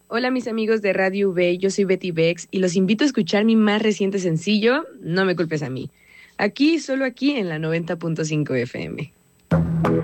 Hola mis amigos de Radio V, yo soy Betty Bex y los invito a escuchar mi más reciente sencillo, No me culpes a mí. Aquí, solo aquí en la 90.5 FM.